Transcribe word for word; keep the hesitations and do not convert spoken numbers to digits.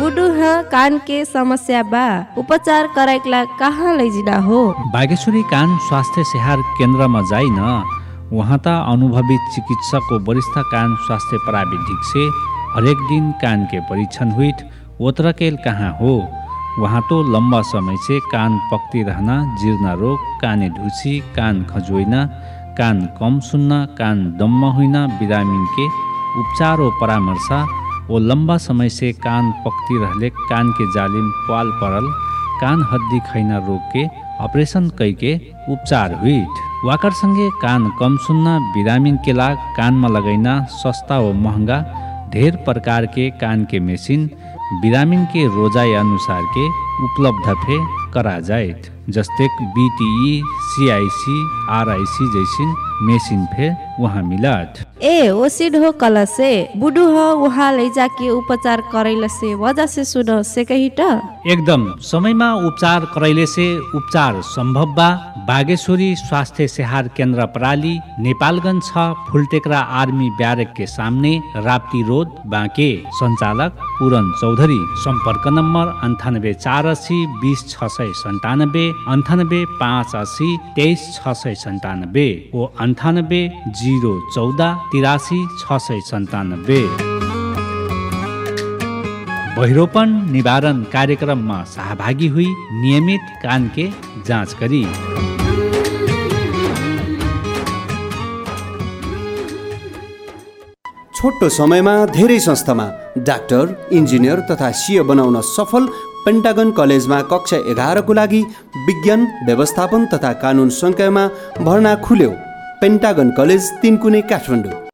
बुडू ह कान के समस्या बा उपचार कराइकला कहाँ लैजिना हो? बागेश्वरी कान स्वास्थ्य सेहार केन्द्रमा जाइ न। वहाँ त अनुभवी चिकित्सक को वरिष्ठ कान स्वास्थ्य प्राविधिक से हरेक दिन कान के परीक्षण हुईट ओतरकेल कहाँ हो। वहाँ तो लंबा समय से कान पकती रहना, जीर्ण रोग, काने ढुसी, कान खजोइना, कान कम सुनना, कान दम्म हुइना, बिरामीन के उपचार और परामर्श वो लंबा समय से कान पकती रहले कान के जालिम पाल परल कान हड्डी खैना रोग के ऑपरेशन कई के उपचार हुईट। वाकर संगे कान कम सुनना बिरामीन के लाग कान में लगैना सस्ता व महंगा ढेर प्रकार के कान के मेसिन बिरामीन के रोजाई अनुसार के उपलब्ध फे करा जाए। जस्ते बीटीई, सीआईसी, आरआईसी जैसिन मेसिन फे वहाँ मिलाट। ए ओसिड हो कल से बुडू हो वहाँ ले जाके उपचार करैले से वजह से सुनो से कही त एकदम समयमा उपचार करैले से उपचार संभव बा। बागेश्वरी स्वास्थ्य सेहार केन्द्र प्राली नेपालगंज छ फुलटेकरा आर्मी ब्यारेक के सामने राप्ती रोड बाँके। संचालक पूरन चौधरी। संपर्क नंबर अंठानब्बे चार अस्सी बीस छ सय संतानब्बे अंठानब्बे पाँच अस्सी तेईस छ सय संतानब्बे ओ अंठानब्बे जीरो चौदह तिरासी छ सय संतानब्बे। बहिरोपन निवारण कार्यक्रममा सहभागी हुई नियमित कान के जाँच करी। छोटो समयमा धेरै संस्थामा डाक्टर, इन्जिनियर तथा सिए बनाउन सफल पेन्टागन कलेजमा कक्षा एघारको लागि विज्ञान, व्यवस्थापन तथा कानुन संकायमा भर्ना खुल्यो। Pentagon college, Tinkune, Kathmandu.